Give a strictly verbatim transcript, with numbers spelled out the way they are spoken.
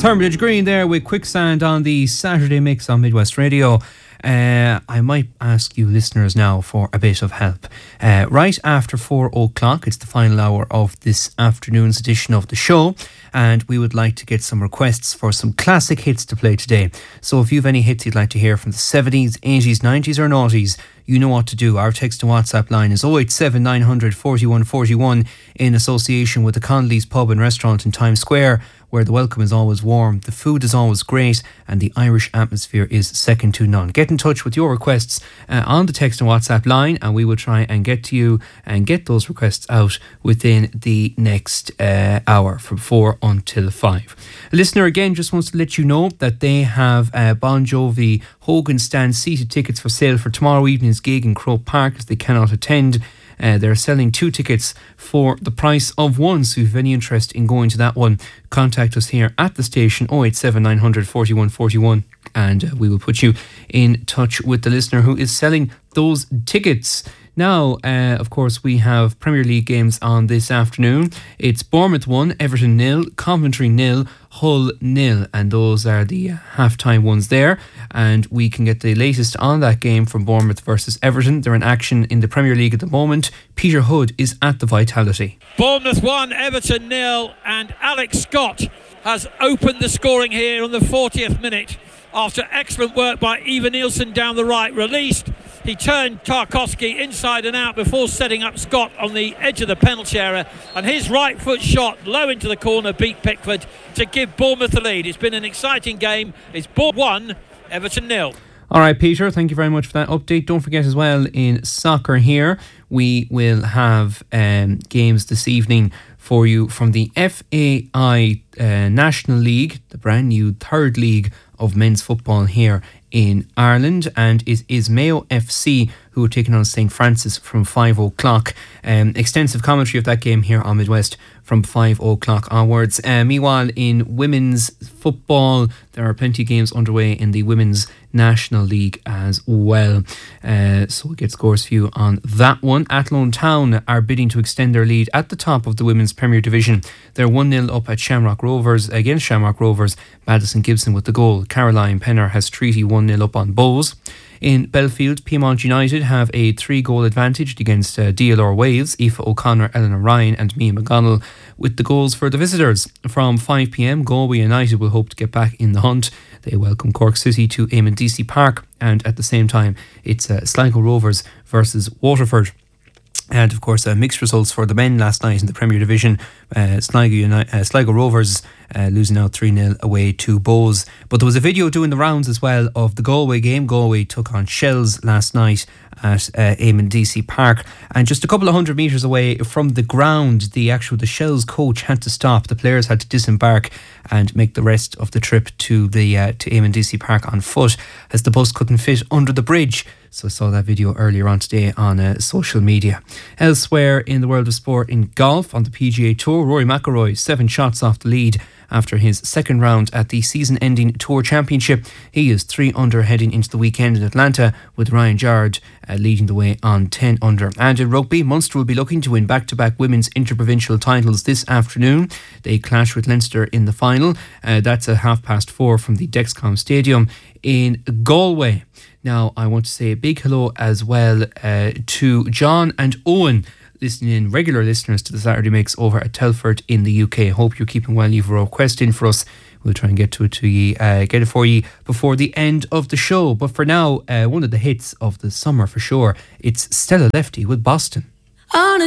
Hermitage Green there with Quicksand on the Saturday Mix on Midwest Radio. Uh, I might ask you listeners now for a bit of help. Uh, right after four o'clock, it's the final hour of this afternoon's edition of the show, and we would like to get some requests for some classic hits to play today. So if you have any hits you'd like to hear from the seventies, eighties, nineties or noughties, you know what to do. Our text to WhatsApp line is oh eight seven nine hundred forty-one forty-one in association with the Connolly's Pub and Restaurant in Times Square, where the welcome is always warm, the food is always great, and the Irish atmosphere is second to none. Get in touch with your requests uh, on the text and WhatsApp line, and we will try and get to you and get those requests out within the next uh, hour from four until five. A listener again just wants to let you know that they have uh, Bon Jovi Hogan Stand seated tickets for sale for tomorrow evening's gig in Croke Park, as they cannot attend. Uh, they're selling two tickets for the price of one, so if you have any interest in going to that one, contact us here at the station oh eight seven nine hundred forty-one forty-one, and uh, we will put you in touch with the listener who is selling those tickets. Now, uh, of course, we have Premier League games on this afternoon. It's Bournemouth one, Everton nil, Coventry nil, Hull nil, and those are the uh, half-time ones there. And we can get the latest on that game from Bournemouth versus Everton. They're in action in the Premier League at the moment. Peter Hood is at the Vitality. Bournemouth one, Everton nil, and Alex Scott has opened the scoring here on the fortieth minute after excellent work by Eva Nielsen down the right. Released, he turned Tarkowski inside and out before setting up Scott on the edge of the penalty area, and his right foot shot low into the corner beat Pickford to give Bournemouth the lead. It's been an exciting game. It's Bournemouth one, Everton nil. All right, Peter, thank you very much for that update. Don't forget as well, in soccer here, we will have um, games this evening for you from the F A I uh, National League, the brand new third league of men's football here in Ireland, and it is Mayo F C who are taking on Saint Francis from five o'clock. Um, extensive commentary of that game here on Midwest from five o'clock onwards. Uh, meanwhile, in women's football, there are plenty of games underway in the Women's National League as well. Uh, so we'll get scores for you on that one. Athlone Town are bidding to extend their lead at the top of the Women's Premier Division. They're one nil up at Shamrock Rovers. Against Shamrock Rovers, Madison Gibson with the goal. Caroline Penner has Treaty one nil up on Bowes. In Belfield, Piedmont United have a three-goal advantage against uh, D L R Waves, Aoife O'Connor, Eleanor Ryan and Mia McGonnell with the goals for the visitors. From five p.m, Galway United will hope to get back in the hunt. They welcome Cork City to Eamon D C Park, and at the same time it's uh, Sligo Rovers versus Waterford. And of course, uh, mixed results for the men last night in the Premier Division. Uh, Sligo, Uni- uh, Sligo Rovers uh, losing out three nil away to Bowes. But there was a video doing the rounds as well of the Galway game. Galway took on Shells last night at uh, Eamon D C Park, and just a couple of hundred metres away from the ground, the actual the Shells coach had to stop. The players had to disembark and make the rest of the trip to the uh, to Eamon D C Park on foot, as the bus couldn't fit under the bridge. So I saw that video earlier on today on uh, social media. Elsewhere in the world of sport, in golf on the P G A Tour, Rory McIlroy seven shots off the lead after his second round at the season-ending Tour Championship. He is three under heading into the weekend in Atlanta, with Ryan Jarrett uh, leading the way on ten under. And in rugby, Munster will be looking to win back-to-back women's interprovincial titles this afternoon. They clash with Leinster in the final. Uh, that's at half past four from the Dexcom Stadium in Galway. Now, I want to say a big hello as well uh, to John and Owen, listening in, regular listeners to the Saturday Mix over at Telford in the U K. Hope you're keeping well. You've a request in for us. We'll try and get to it to you, uh, get it for you before the end of the show. But for now, uh, one of the hits of the summer for sure. It's Stella Lefty with Boston. On